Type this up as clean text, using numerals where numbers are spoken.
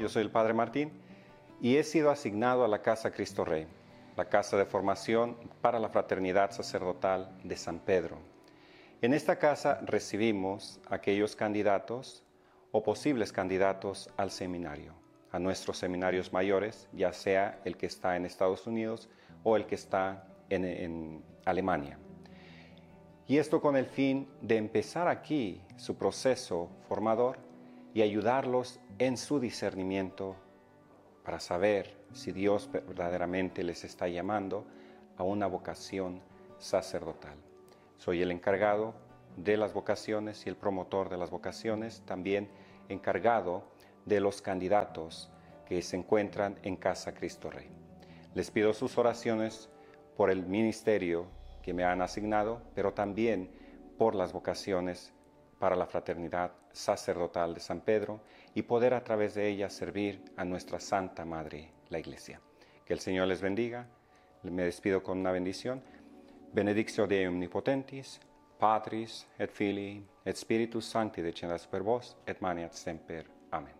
Yo soy el Padre Martín y he sido asignado a la Casa Cristo Rey, la casa de formación para la fraternidad sacerdotal de San Pedro. En esta casa recibimos a aquellos candidatos o posibles candidatos al seminario, a nuestros seminarios mayores, ya sea el que está en Estados Unidos o el que está en Alemania. Y esto con el fin de empezar aquí su proceso formador y ayudarlos en su discernimiento para saber si Dios verdaderamente les está llamando a una vocación sacerdotal. Soy el encargado de las vocaciones y el promotor de las vocaciones, también encargado de los candidatos que se encuentran en Casa Cristo Rey. Les pido sus oraciones por el ministerio que me han asignado, pero también por las vocaciones para la fraternidad sacerdotal de San Pedro y poder a través de ellas servir a nuestra Santa Madre, la Iglesia. Que el Señor les bendiga. Me despido con una bendición. Benedictio Dei omnipotentis, Patris et Filii et Spiritus Sancti descendat super vos et maneat semper. Amén.